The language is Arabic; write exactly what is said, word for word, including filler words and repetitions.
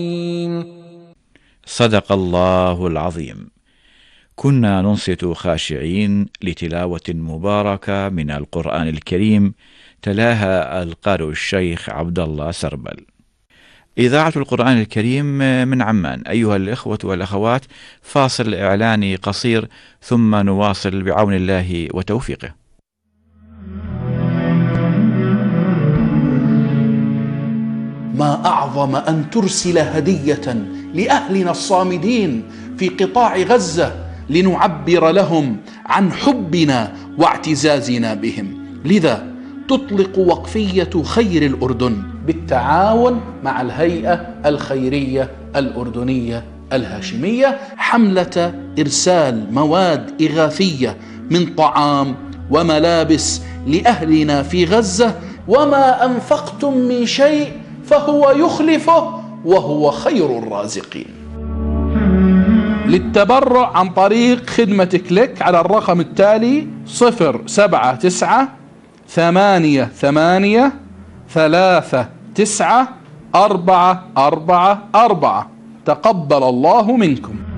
صدق الله العظيم. كنا ننصت خاشعين لتلاوة مباركة من القرآن الكريم تلاها القارئ الشيخ عبد الله سربل. إذاعة القرآن الكريم من عمان. أيها الإخوة والأخوات، فاصل إعلاني قصير ثم نواصل بعون الله وتوفيقه. ما أعظم أن ترسل هدية لأهلنا الصامدين في قطاع غزة لنعبر لهم عن حبنا واعتزازنا بهم. لذا تطلق وقفية خير الأردن بالتعاون مع الهيئة الخيرية الأردنية الهاشمية حملة إرسال مواد إغاثية من طعام وملابس لأهلنا في غزة. وما أنفقتم من شيء فهو يخلفه وهو خير الرازقين. للتبرع عن طريق خدمة كليك على الرقم التالي صفر سبعة تسعة ثمانية ثمانية ثلاثة تسعة أربعة أربعة أربعة. تقبل الله منكم.